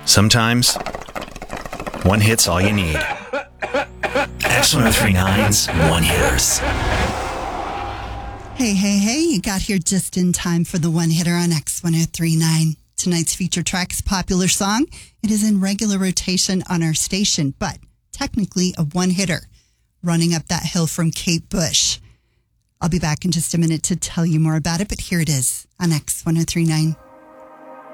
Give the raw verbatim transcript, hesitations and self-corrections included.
Sometimes, one hit's all you need. X ten thirty-nine's One Hitters. Hey, hey, hey, you got here just in time for the One Hitter on X ten thirty-nine. Tonight's feature track's popular song. It is in regular rotation on our station, but technically a one-hitter. Running Up That Hill from Kate Bush. I'll be back in just a minute to tell you more about it, but here it is on X ten thirty-nine.